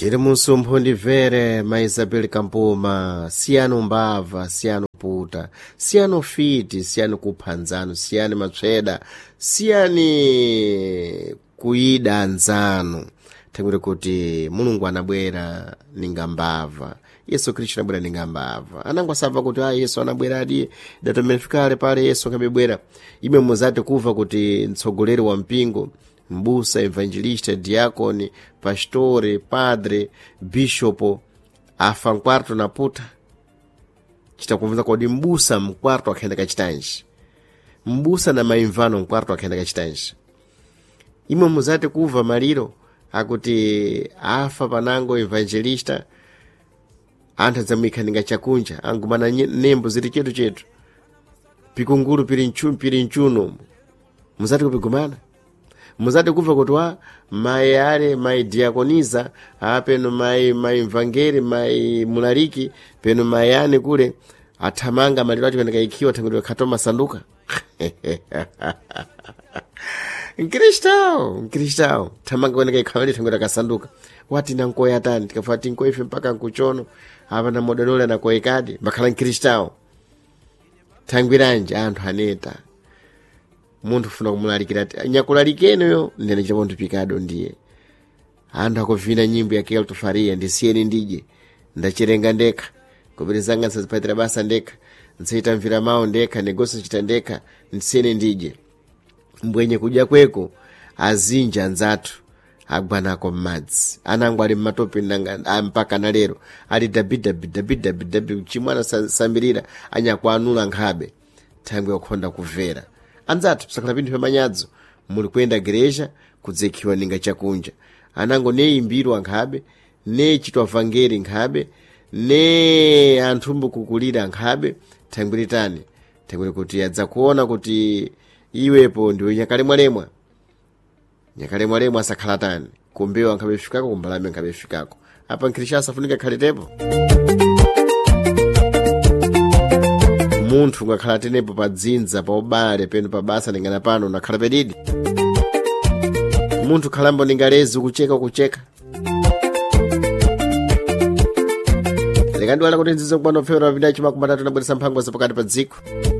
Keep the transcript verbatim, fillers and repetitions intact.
Chiri musumpu ndimvere maisabeli kampuma siyanu mbava siyanu puta siyanu fiti siyanu kuphanzanu siyani matsweda siyani kuida anzanu tengure kuti mulungu anabwera ninga mbava Yesu Kristo anabwera ninga mbava anangwa sava kuti ah Yesu anabwera adi datomefikale pale Yesu akabwera ime muzati kuva kuti mtsogoleri wa mpingo mbusa, evangelista, diakoni, pastore, padre, bishopo afa mkwarto na puta chitakumva kodi mbusa mkwarto akaenda kachitanji mbusa na maimvano mkwarto akaenda kachitanji imwe muzati kuva maliro akuti afa panango evangelista anthu zamwika ninga chakunja angumana nembo zili chetu chetu pikungulu pili nchuno pili nchuno muzati kupigumana muzati kuva kuti wa mai ale mai diakoniza apeno mai mai mvangeri mai mulariki peno mai ane kule athamanga maliro ati kwenda ikiwa tangu katoma sanduka Nkristao Nkristao thamanga kwenda ikhamali tangu kasanduka wati na nkoya tani tikafati nkoife mpaka nkuchono apa na modolola na koikadi bakhala Nkristao tangwiranje anthu aneta muntu funa kumulalikira ati nyakulalikeno yo ndene chapontu pikado ndiye anthu akovina nyimbo ya Kelto Faria ndisiyeni ndije ndachirenga ndeka kuberezanga nsazipatira basa ndeka nsaita mvira mawo ndeka negoso chita ndeka ndisiyeni ndije mbwenye kuja kweko azinja nzatu agwanako mmadzi anangu ali mmatope nanga mpaka na lero ali www chimwana sambirira anyakwanula nkhabe thangwe yokhonda kuvera anzatu tusakhala pinthu pamanyadzo muli kwenda gereja kudzekiwa ninga chakunja anango ne imbiro nkhabe ne chitwa vangeri nkhabe ne anthumbu kukulira nkhabe thangwiritani thangwiri kuti yadza kuona kuti iwepo ndiwe nyakale mwalemwa nyakale mwalemwa asakhala tani kumbewa nkhabe fikako kumbalame nkhabe fikako apa nkhirisha asafunika khalitepo munthu ngakhala tenepo pa dzinza pa ubale peno pa basa ningana pano nakhala pedidi munthu khalambo ningalezi kucheka kucheka lekandiwala kuti nzizo kupano fero vinachi makumatatu nabweresa mphango zapakati pa dziko